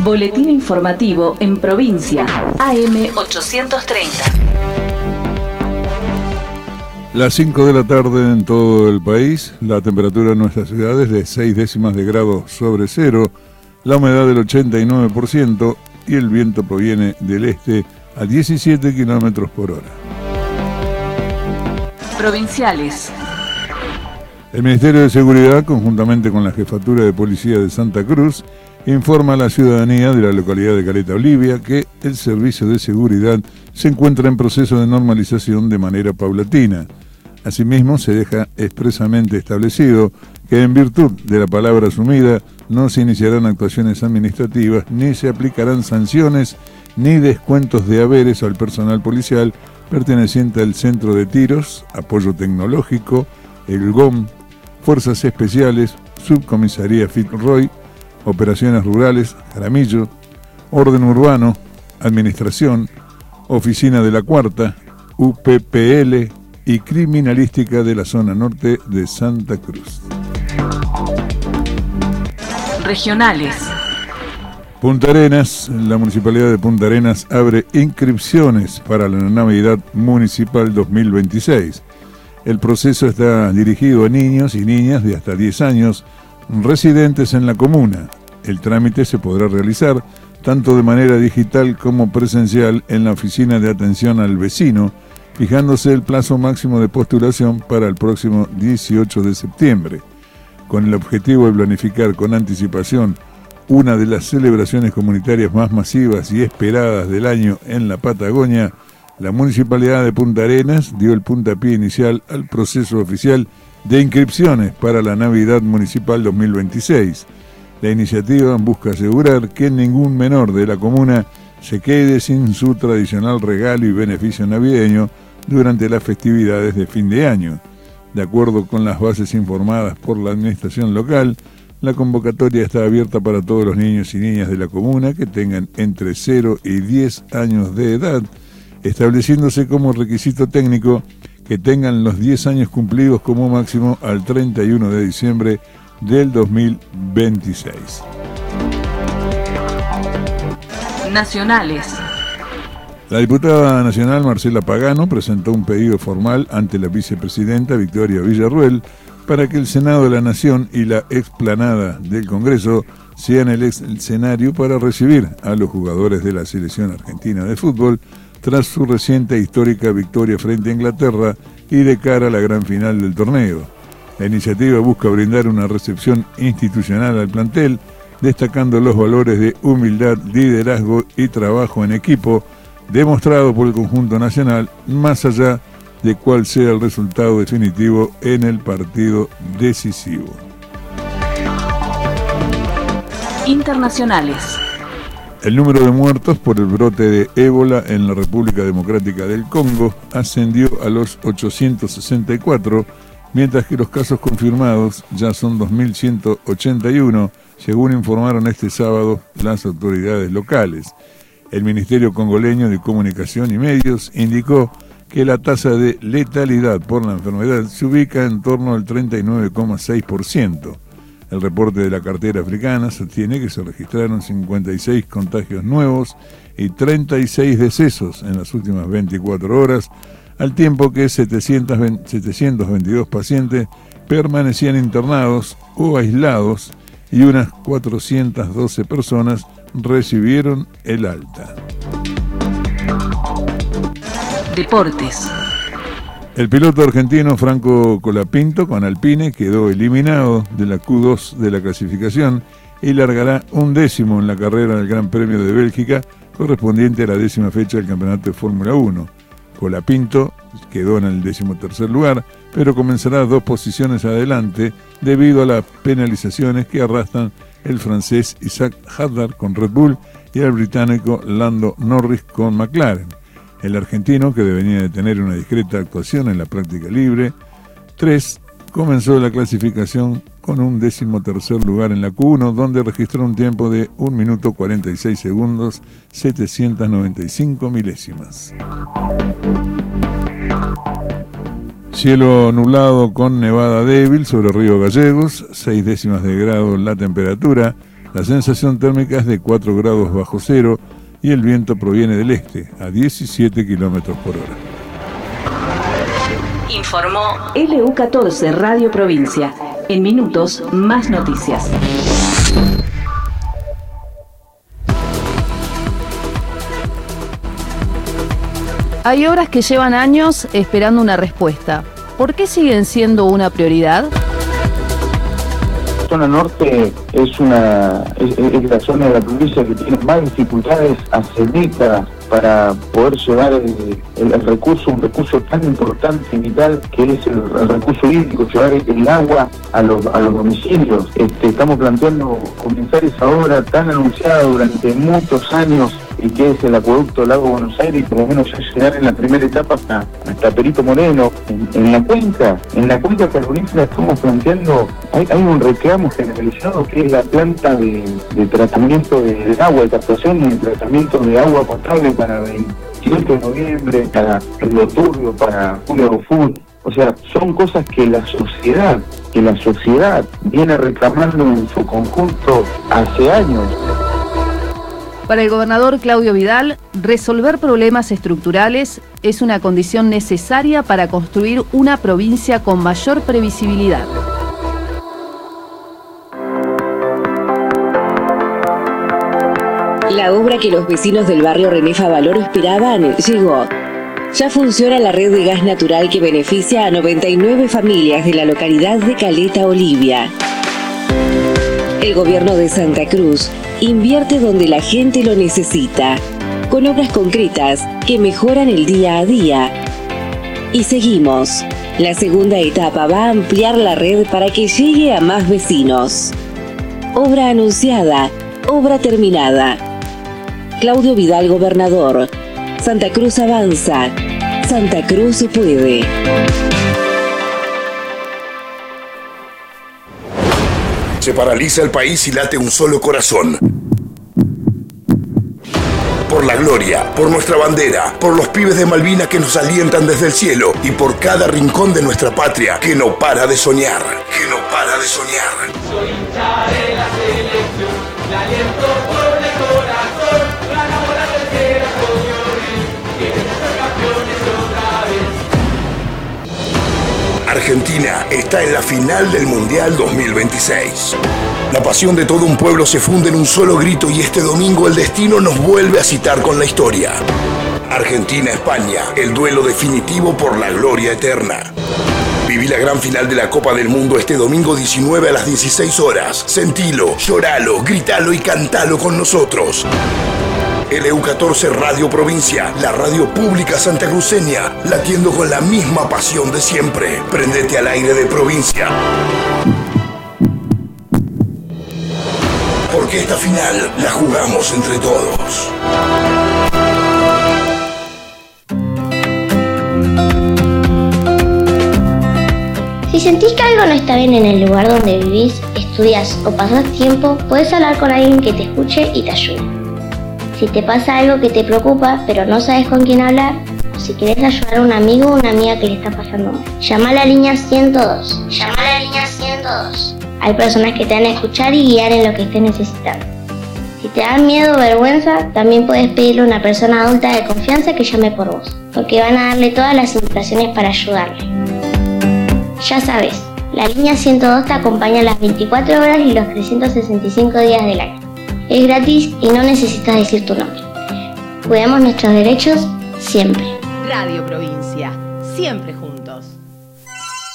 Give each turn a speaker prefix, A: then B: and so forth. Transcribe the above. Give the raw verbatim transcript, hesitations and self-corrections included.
A: Boletín informativo en provincia, A M ochocientos treinta.
B: Las cinco de la tarde en todo el país, la temperatura en nuestras ciudades de seis décimas de grado sobre cero, la humedad del ochenta y nueve por ciento y el viento proviene del este a diecisiete kilómetros por hora.
A: Provinciales.
B: El Ministerio de Seguridad, conjuntamente con la Jefatura de Policía de Santa Cruz, informa a la ciudadanía de la localidad de Caleta Olivia que el servicio de seguridad se encuentra en proceso de normalización de manera paulatina. Asimismo, se deja expresamente establecido que en virtud de la palabra asumida no se iniciarán actuaciones administrativas ni se aplicarán sanciones ni descuentos de haberes al personal policial perteneciente al Centro de Tiros, Apoyo Tecnológico, el G O M, Fuerzas Especiales, Subcomisaría Fitzroy, Operaciones Rurales, Jaramillo, Orden Urbano, Administración, Oficina de la Cuarta, U P P L y Criminalística de la Zona Norte de Santa Cruz.
A: Regionales.
B: Punta Arenas, la Municipalidad de Punta Arenas abre inscripciones para la Navidad Municipal dos mil veintiséis. El proceso está dirigido a niños y niñas de hasta diez años residentes en la comuna. El trámite se podrá realizar tanto de manera digital como presencial en la Oficina de Atención al Vecino, fijándose el plazo máximo de postulación para el próximo dieciocho de septiembre. Con el objetivo de planificar con anticipación una de las celebraciones comunitarias más masivas y esperadas del año en la Patagonia, la Municipalidad de Punta Arenas dio el puntapié inicial al proceso oficial de inscripciones para la Navidad Municipal dos mil veintiséis. La iniciativa busca asegurar que ningún menor de la comuna se quede sin su tradicional regalo y beneficio navideño durante las festividades de fin de año. De acuerdo con las bases informadas por la administración local, la convocatoria está abierta para todos los niños y niñas de la comuna que tengan entre cero y diez años de edad, estableciéndose como requisito técnico que tengan los diez años cumplidos como máximo al treinta y uno de diciembre del dos mil veintiséis.
A: Nacionales.
B: La diputada nacional Marcela Pagano presentó un pedido formal ante la vicepresidenta Victoria Villarruel para que el Senado de la Nación y la explanada del Congreso sean el escenario para recibir a los jugadores de la selección argentina de fútbol tras su reciente histórica victoria frente a Inglaterra y de cara a la gran final del torneo. La iniciativa busca brindar una recepción institucional al plantel, destacando los valores de humildad, liderazgo y trabajo en equipo demostrado por el conjunto nacional, más allá de cuál sea el resultado definitivo en el partido decisivo.
A: Internacionales.
B: El número de muertos por el brote de ébola en la República Democrática del Congo ascendió a los ochocientos sesenta y cuatro, mientras que los casos confirmados ya son dos mil ciento ochenta y uno, según informaron este sábado las autoridades locales. El Ministerio Congoleño de Comunicación y Medios indicó que la tasa de letalidad por la enfermedad se ubica en torno al treinta y nueve coma seis por ciento. El reporte de la cartera africana sostiene que se registraron cincuenta y seis contagios nuevos y treinta y seis decesos en las últimas veinticuatro horas, al tiempo que setecientos veintidós pacientes permanecían internados o aislados y unas cuatrocientas doce personas recibieron el alta.
A: Deportes.
B: El piloto argentino Franco Colapinto con Alpine quedó eliminado de la Q dos de la clasificación y largará un décimo en la carrera del Gran Premio de Bélgica correspondiente a la décima fecha del Campeonato de Fórmula uno. Colapinto quedó en el decimotercer lugar, pero comenzará dos posiciones adelante debido a las penalizaciones que arrastran el francés Isaac Hadjar con Red Bull y el británico Lando Norris con McLaren. El argentino, que devenía de tener una discreta actuación en la práctica libre, tres, comenzó la clasificación con un decimotercer lugar en la Q uno, donde registró un tiempo de un minuto cuarenta y seis segundos, setecientos noventa y cinco milésimas. Cielo nublado con nevada débil sobre Río Gallegos, seis décimas de grado la temperatura. La sensación térmica es de cuatro grados bajo cero y el viento proviene del este, a diecisiete kilómetros por hora.
A: Informó L U catorce Radio Provincia. En minutos, más noticias.
C: Hay obras que llevan años esperando una respuesta. ¿Por qué siguen siendo una prioridad?
D: La zona norte es una es, es la zona de la provincia que tiene más dificultades hace décadas para poder llevar el, el, el recurso, un recurso tan importante y vital que es el, el recurso hídrico, llevar el agua a los, a los domicilios. Este, estamos planteando comenzar esa obra tan anunciada durante muchos años y que es el acueducto del Lago Buenos Aires, y por lo menos ya llegar en la primera etapa hasta, hasta Perito Moreno. En, en la cuenca, en la cuenca carbonífera estamos planteando, hay, hay un reclamo generalizado que es la planta de, de tratamiento de, de agua, de captación y de tratamiento de agua potable para veintiocho de noviembre, para Río Turbio, para Julio Fútbol. O sea, son cosas que la sociedad, que la sociedad viene reclamando en su conjunto hace años.
C: Para el gobernador Claudio Vidal, resolver problemas estructurales es una condición necesaria para construir una provincia con mayor previsibilidad.
E: La obra que los vecinos del barrio René Favaloro esperaban llegó. Ya funciona la red de gas natural que beneficia a noventa y nueve familias de la localidad de Caleta Olivia. El gobierno de Santa Cruz invierte donde la gente lo necesita, con obras concretas que mejoran el día a día. Y seguimos. La segunda etapa va a ampliar la red para que llegue a más vecinos. Obra anunciada, obra terminada. Claudio Vidal, gobernador. Santa Cruz avanza. Santa Cruz puede.
F: Se paraliza el país y late un solo corazón. Por la gloria, por nuestra bandera, por los pibes de Malvinas que nos alientan desde el cielo y por cada rincón de nuestra patria que no para de soñar, que no para de soñar.
G: Soy hincha de la selección, la aliento por el corazón, ganamos la tercera con Lionel, queremos ser campeones otra vez.
F: Argentina está en la final del Mundial dos mil veintiséis. La pasión de todo un pueblo se funde en un solo grito y este domingo el destino nos vuelve a citar con la historia. Argentina-España, el duelo definitivo por la gloria eterna. Viví la gran final de la Copa del Mundo este domingo diecinueve a las dieciséis horas. Sentilo, lloralo, gritalo y cantalo con nosotros. L U catorce Radio Provincia, la radio pública santacruceña, latiendo con la misma pasión de siempre. Prendete al aire de provincia. Porque esta final la jugamos entre todos.
H: Si sentís que algo no está bien en el lugar donde vivís, estudias o pasás tiempo, podés hablar con alguien que te escuche y te ayude. Si te pasa algo que te preocupa, pero no sabes con quién hablar, o si querés ayudar a un amigo o una amiga que le está pasando mal, llama a la línea ciento dos. Llama a la línea ciento dos. Hay personas que te van a escuchar y guiar en lo que estés necesitando. Si te da miedo o vergüenza, también puedes pedirle a una persona adulta de confianza que llame por vos, porque van a darle todas las indicaciones para ayudarle. Ya sabes, la línea ciento dos te acompaña las veinticuatro horas y los trescientos sesenta y cinco días del año. Es gratis y no necesitas decir tu nombre. Cuidemos nuestros derechos siempre.
I: Radio Provincia, siempre juntos.